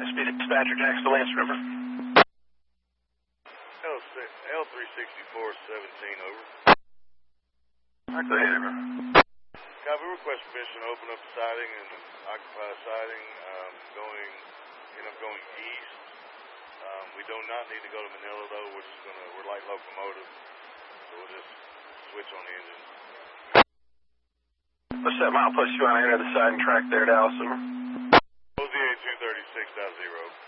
This be dispatcher Jackson to Lance River. L364-17, over. Alright, go ahead, River. Copy, request permission to open up the siding and occupy the siding, going east. We do not need to go to Manila though, we're light locomotive, so we'll just switch on the engine. What's that milepost you want to enter the siding track there, Dallas? OZA 236.0.